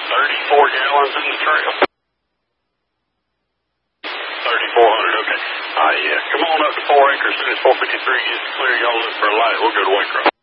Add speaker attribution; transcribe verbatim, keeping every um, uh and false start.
Speaker 1: thirty-four gallons in the trail. thirty-four hundred, okay. Uh, yeah, come on up to four acres, soon as four fifty-three gets clear, y'all look for a light, we'll go to Waycross.